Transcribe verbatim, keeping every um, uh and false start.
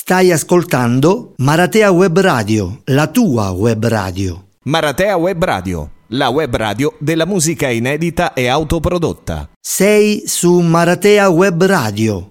Stai ascoltando Maratea Web Radio, la tua web radio. Maratea Web Radio, la web radio della musica inedita e autoprodotta. Sei su Maratea Web Radio.